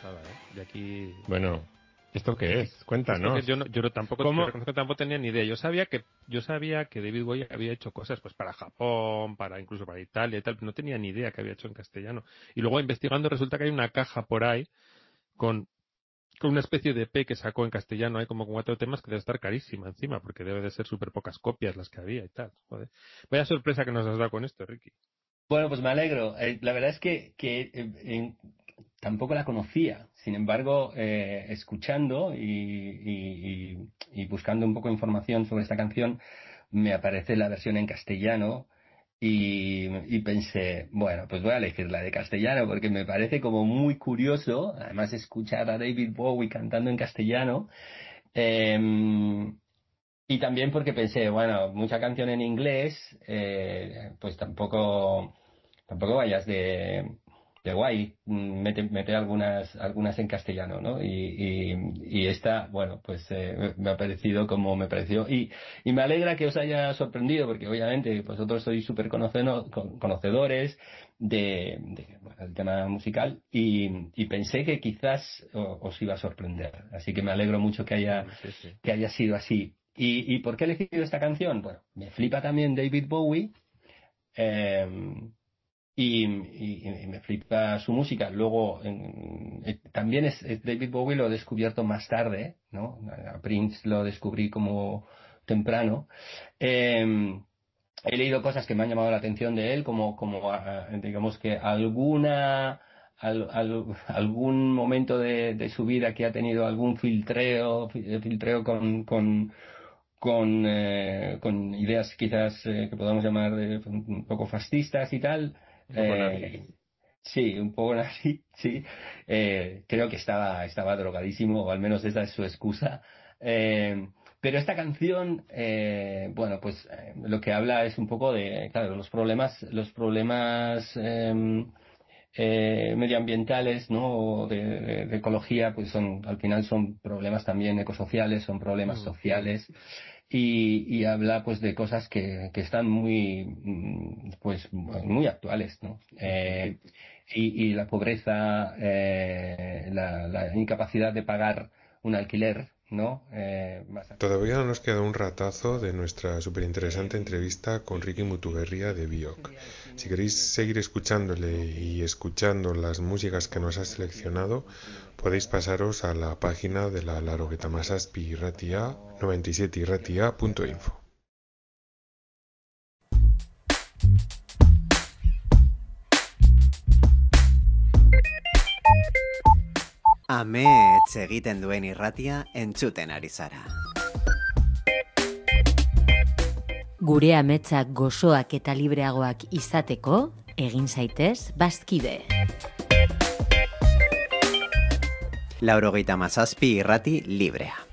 pasada, ¿eh? Y aquí... Bueno, ¿esto qué es? Cuéntanos. Yo tampoco, ¿Cómo? reconozco que tampoco tenía ni idea. Yo sabía que David Bowie había hecho cosas pues para Japón, incluso para Italia y tal, pero no tenía ni idea que había hecho en castellano. Y luego investigando resulta que hay una caja por ahí con una especie de EP que sacó en castellano, hay como 4 temas que debe estar carísima encima, porque debe de ser súper pocas copias las que había y tal. Joder. Vaya sorpresa que nos has dado con esto, Ricky. Bueno, pues me alegro. La verdad es que tampoco la conocía. Sin embargo, escuchando y buscando un poco de información sobre esta canción, me aparece la versión en castellano y pensé, bueno, pues voy a elegir la de castellano porque me parece como muy curioso, además escuchar a David Bowie cantando en castellano. Y también porque pensé, bueno, mucha canción en inglés, pues tampoco vayas de guay, mete algunas en castellano, ¿no? Y esta, bueno, pues me ha parecido como me pareció. Y me alegra que os haya sorprendido, porque obviamente vosotros sois súper conocedores bueno, del tema musical, y pensé que quizás os iba a sorprender. Así que me alegro mucho que haya sido así. ¿Y por qué he elegido esta canción? Bueno, me flipa también David Bowie. Y me flipa su música. Luego, también es David Bowie lo he descubierto más tarde, ¿no? A Prince lo descubrí como temprano. He leído cosas que me han llamado la atención de él, como digamos que algún momento de su vida que ha tenido algún filtreo con ideas quizás que podamos llamar un poco fascistas y tal. Un poco nazi. Sí, un poco nazi, sí. Creo que estaba drogadísimo, o al menos esa es su excusa. Pero esta canción, bueno, pues lo que habla es un poco de, claro, los problemas medioambientales, ¿no? De ecología, pues al final son problemas también ecosociales, son problemas sociales. Y habla pues de cosas que están pues muy actuales, ¿no? Y la pobreza, la incapacidad de pagar un alquiler, ¿no? Todavía nos queda un ratazo de nuestra superinteresante entrevista con Ricky Mutuberria de Biok. Si queréis seguir escuchándole y escuchando las músicas que nos ha seleccionado, podéis pasaros a la página de la Laurogeita Hamazazpi Irratia 97irratia.info. Amets egiten duen irratia entzuten ari zara. Gure ametsak gozoak eta libreagoak izateko, egin zaitez bazkide. Laurogeita Hamazazpi irrati librea.